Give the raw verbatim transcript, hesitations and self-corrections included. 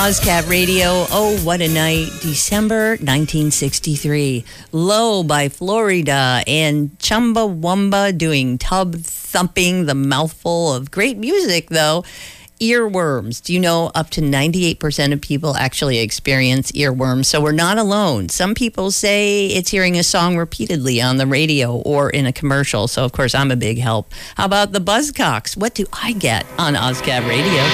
Ozcat Radio. Oh, what a night. December nineteen sixty-three. Low by Florida and Chumbawamba doing tub thumping, the mouthful of great music, though. Earworms. Do you know up to ninety-eight percent of people actually experience earworms? So we're not alone. Some people say it's hearing a song repeatedly on the radio or in a commercial. So, of course, I'm a big help. How about the Buzzcocks? What do I get on Ozcat Radio?